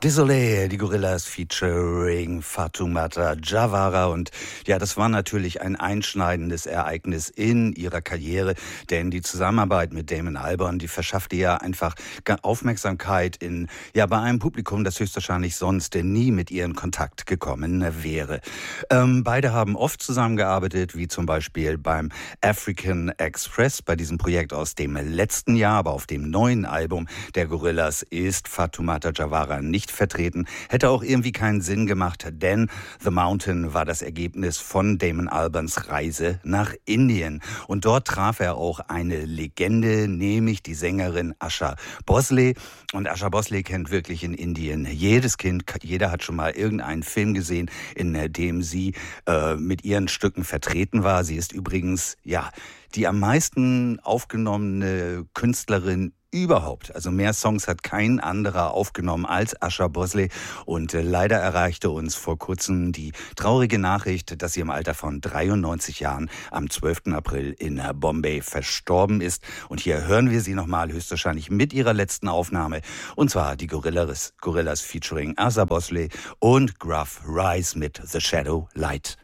Désolé, die Gorillaz featuring Fatoumata Diawara. Und ja, das war natürlich ein einschneidendes Ereignis in ihrer Karriere, denn die Zusammenarbeit mit Damon Albarn, die verschaffte ja einfach Aufmerksamkeit bei einem Publikum, das höchstwahrscheinlich sonst nie mit ihr in Kontakt gekommen wäre. Beide haben oft zusammengearbeitet, wie zum Beispiel beim African Express, bei diesem Projekt aus dem letzten Jahr, aber auf dem neuen Album der Gorillaz ist Fatoumata Diawara nicht vertreten. Hätte auch irgendwie keinen Sinn gemacht, denn The Mountain war das Ergebnis von Damon Albarns Reise nach Indien. Und dort traf er auch eine Legende, nämlich die Sängerin Asha Bhosle. Und Asha Bhosle kennt wirklich in Indien jedes Kind. Jeder hat schon mal irgendeinen Film gesehen, in dem sie mit ihren Stücken vertreten war. Sie ist übrigens, die am meisten aufgenommene Künstlerin überhaupt. Also mehr Songs hat kein anderer aufgenommen als Asha Bhosle. Und leider erreichte uns vor kurzem die traurige Nachricht, dass sie im Alter von 93 Jahren am 12. April in Bombay verstorben ist. Und hier hören wir sie nochmal, höchstwahrscheinlich mit ihrer letzten Aufnahme. Und zwar die Gorillaz featuring Asha Bhosle und Gruff Rice mit The Shadow Light.